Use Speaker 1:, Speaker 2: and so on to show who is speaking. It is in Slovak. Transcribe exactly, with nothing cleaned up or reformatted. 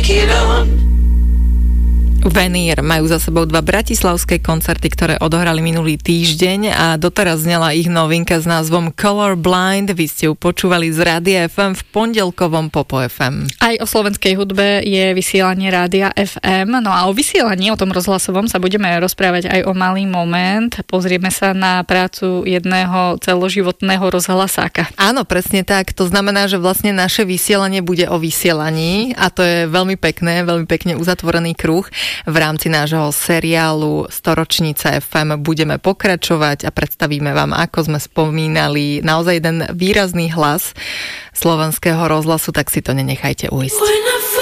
Speaker 1: Venír majú za sebou dva bratislavské koncerty, ktoré odohrali minulý týždeň a doteraz znela ich novinka s názvom Color Blind. Vy ste ju počúvali z Rádia ef em v pondelkovom Popo ef em.
Speaker 2: Aj o slovenskej hudbe je vysielanie Rádia ef em. No a o vysielaní, o tom rozhlasovom sa budeme rozprávať aj o malý moment. Pozrieme sa na prácu jedného celoživotného rozhlasáka.
Speaker 1: Áno, presne tak. To znamená, že vlastne naše vysielanie bude o vysielaní a to je veľmi pekné, veľmi pekne uzatvorený kruh. V rámci nášho seriálu Storočnica ef em budeme pokračovať a predstavíme vám, ako sme spomínali, naozaj jeden výrazný hlas slovenského rozhlasu, tak si to nenechajte ujsť.